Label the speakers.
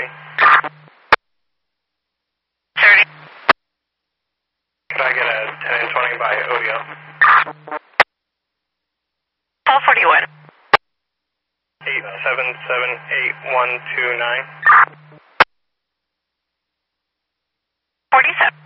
Speaker 1: 30.
Speaker 2: Could I get a 10 and 20 by Odio?
Speaker 1: 1241.
Speaker 2: 8778129.
Speaker 1: 47.